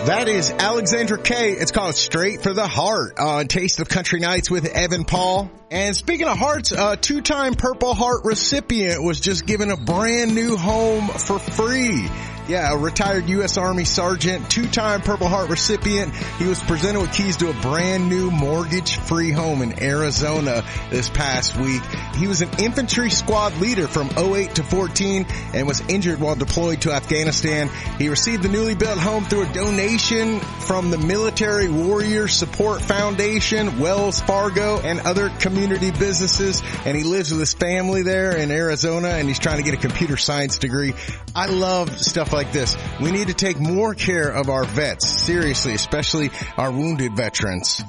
That is Alexandra Kay. It's called Straight for the Heart on Taste of Country Nights with Evan Paul. And speaking of hearts, a 2-time Purple Heart recipient was just given a brand new home for free. Yeah, a retired U.S. Army Sergeant, 2-time Purple Heart recipient. He was presented with keys to a brand new mortgage-free home in Arizona this past week. He was an infantry squad leader from 08 to 14 and was injured while deployed to Afghanistan. He received the newly built home through a donation from the Military Warrior Support Foundation, Wells Fargo, and other community businesses. And he lives with his family there in Arizona, and he's trying to get a computer science degree. I love stuff like this. We need to take more care of our vets, seriously, especially our wounded veterans.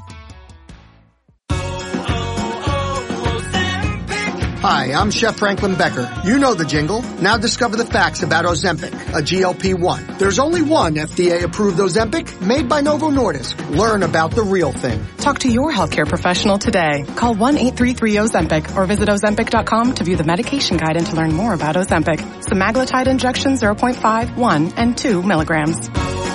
Hi, I'm Chef Franklin Becker. You know the jingle. Now discover the facts about Ozempic, a GLP-1. There's only one FDA-approved Ozempic made by Novo Nordisk. Learn about the real thing. Talk to your healthcare professional today. Call 1-833-OZEMPIC or visit Ozempic.com to view the medication guide and to learn more about Ozempic. Semaglutide injection 0.5, 1, and 2 milligrams.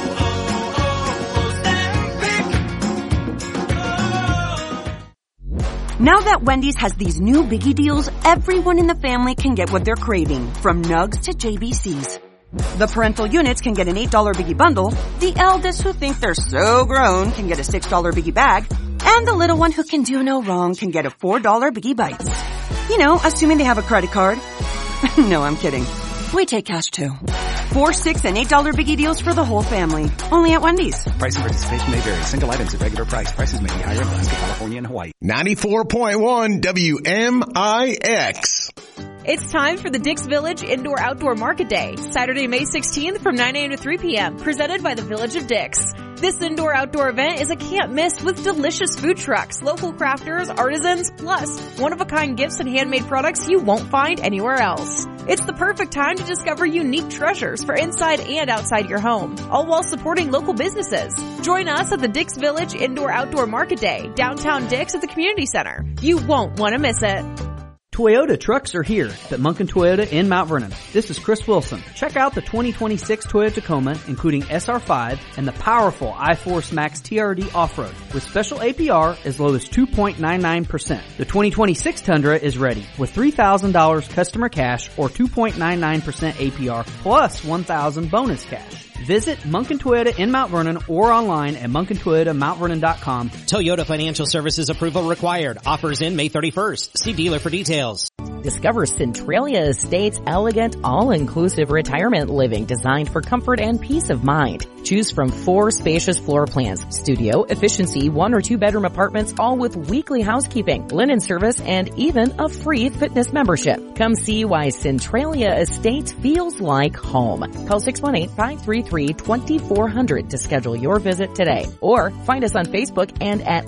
Now that Wendy's has these new biggie deals, everyone in the family can get what they're craving, from nugs to JBCs. The parental units can get an $8 biggie bundle, the eldest who think they're so grown can get a $6 biggie bag, and the little one who can do no wrong can get a $4 biggie bites. You know, assuming they have a credit card. No, I'm kidding. We take cash too. 4, 6, and $8 biggie deals for the whole family. Only at Wendy's. Price and participation may vary. Single items at regular price. Prices may be higher in Alaska, California, and Hawaii. 94.1 WMIX. It's time for the Dix Village Indoor-Outdoor Market Day, Saturday, May 16th from 9 a.m. to 3 p.m., presented by the Village of Dix. This indoor-outdoor event is a can't-miss with delicious food trucks, local crafters, artisans, plus one-of-a-kind gifts and handmade products you won't find anywhere else. It's the perfect time to discover unique treasures for inside and outside your home, all while supporting local businesses. Join us at the Dix Village Indoor-Outdoor Market Day, downtown Dix at the Community Center. You won't want to miss it. Toyota trucks are here at Munkin Toyota in Mount Vernon. This is Chris Wilson. Check out the 2026 Toyota Tacoma, including SR5 and the powerful iForce Max TRD Off-Road with special APR as low as 2.99%. The 2026 Tundra is ready with $3,000 customer cash or 2.99% APR plus $1,000 bonus cash. Visit Munkin Toyota in Mount Vernon or online at munkintoyotamountvernon.com. Toyota Financial Services approval required. Offers in May 31st. See dealer for details. Discover Centralia Estates' elegant, all-inclusive retirement living designed for comfort and peace of mind. Choose from 4 spacious floor plans, studio, efficiency, 1 or 2 bedroom apartments, all with weekly housekeeping, linen service, and even a free fitness membership. Come see why Centralia Estates feels like home. Call 618-533-2400 to schedule your visit today. Or find us on Facebook and at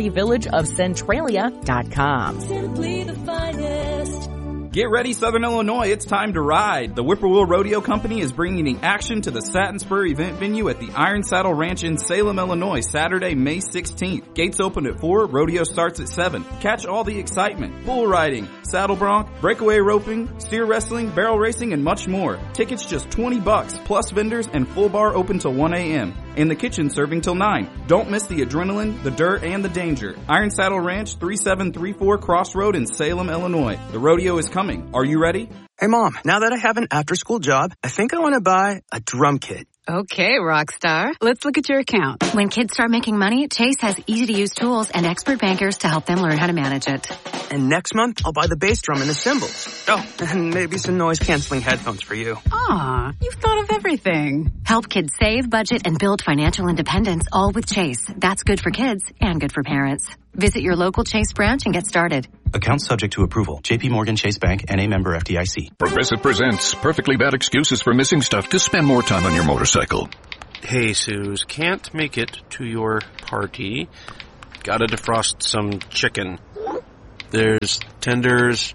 libertyvillageofcentralia.com. Simply the finest. Get ready, Southern Illinois. It's time to ride. The Whippoorwill Rodeo Company is bringing action to the Satin Spur event venue at the Iron Saddle Ranch in Salem, Illinois, Saturday, May 16th. Gates open at 4. Rodeo starts at 7. Catch all the excitement. Bull riding, saddle bronc, breakaway roping, steer wrestling, barrel racing, and much more. Tickets just $20, plus vendors and full bar open till 1 a.m. And the kitchen serving till 9. Don't miss the adrenaline, the dirt, and the danger. Iron Saddle Ranch, 3734 Crossroad in Salem, Illinois. The rodeo is coming. Are you ready? Hey, Mom, now that I have an after-school job, I think I want to buy a drum kit. Okay, Rockstar. Let's look at your account. When kids start making money, Chase has easy-to-use tools and expert bankers to help them learn how to manage it. And next month, I'll buy the bass drum and the cymbals. Oh, and maybe some noise-canceling headphones for you. Aw, you've thought of everything. Help kids save, budget, and build financial independence, all with Chase. That's good for kids and good for parents. Visit your local Chase branch and get started. Account subject to approval. J.P. Morgan Chase Bank, N.A. member FDIC. Progressive presents perfectly bad excuses for missing stuff to spend more time on your motorcycle. Hey, Suze, can't make it to your party. Gotta defrost some chicken. There's tenders,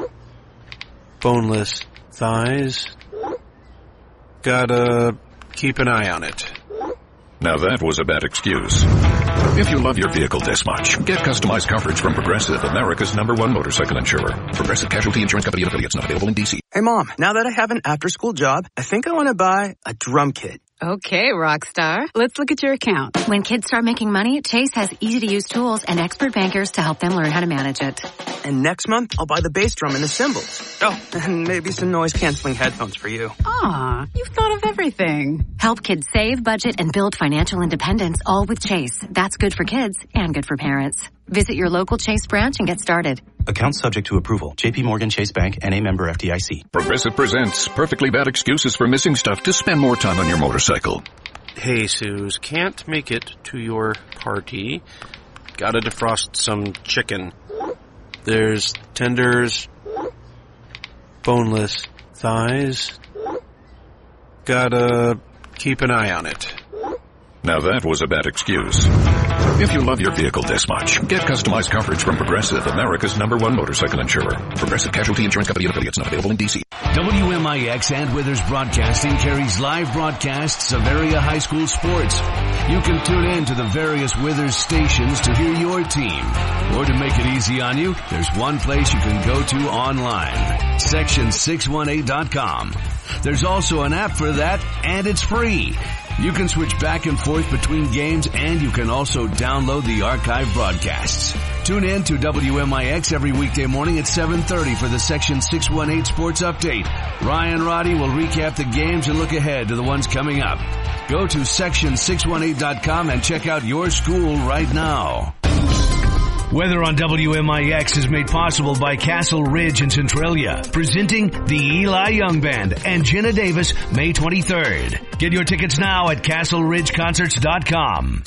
boneless thighs. Gotta keep an eye on it. Now that was a bad excuse. If you love your vehicle this much, get customized coverage from Progressive, America's #1 motorcycle insurer. Progressive Casualty Insurance Company and affiliates, not available in D.C. Hey, Mom, now that I have an after-school job, I think I want to buy a drum kit. Okay, Rockstar. Let's look at your account. When kids start making money, Chase has easy-to-use tools and expert bankers to help them learn how to manage it. And next month, I'll buy the bass drum and the cymbals. Oh, and maybe some noise-canceling headphones for you. Aw, you've thought of everything. Help kids save, budget, and build financial independence, all with Chase. That's good for kids and good for parents. Visit your local Chase branch and get started. Account subject to approval. JP Morgan Chase Bank, N.A. member FDIC. Progressive presents perfectly bad excuses for missing stuff to spend more time on your motorcycle. Hey, Suze, can't make it to your party. Gotta defrost some chicken. There's tenders, boneless thighs. Gotta keep an eye on it. Now that was a bad excuse. If you love your vehicle this much, get customized coverage from Progressive, America's #1 motorcycle insurer. Progressive Casualty Insurance Company and affiliates, not available in D.C. WMIX and Withers Broadcasting carries live broadcasts of area high school sports. You can tune in to the various Withers stations to hear your team. Or to make it easy on you, there's one place you can go to online. Section618.com. There's also an app for that, and it's free. You can switch back and forth between games, and you can also download the archive broadcasts. Tune in to WMIX every weekday morning at 7:30 for the Section 618 Sports Update. Ryan Roddy will recap the games and look ahead to the ones coming up. Go to Section618.com and check out your school right now. Weather on WMIX is made possible by Castle Ridge in Centralia, presenting the Eli Young Band and Jenna Davis May 23rd. Get your tickets now at CastleRidgeConcerts.com.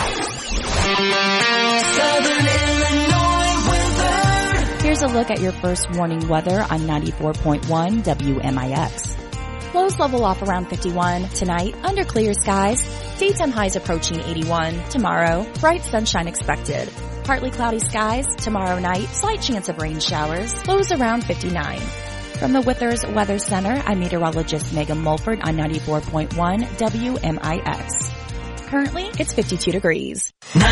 Southern Illinois weather. Here's a look at your first warning weather on 94.1 WMIX. Lows level off around 51 tonight under clear skies. Daytime highs approaching 81 tomorrow. Bright sunshine expected. Partly cloudy skies tomorrow night. Slight chance of rain showers. Lows around 59. From the Withers Weather Center, I'm meteorologist Megan Mulford on 94.1 WMIX. Currently, it's 52 degrees.